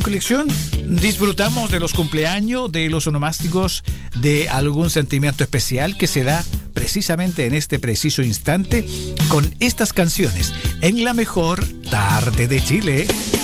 conclusión, disfrutamos de los cumpleaños, de los onomásticos, de algún sentimiento especial que se da precisamente en este preciso instante con estas canciones en la mejor tarde de Chile.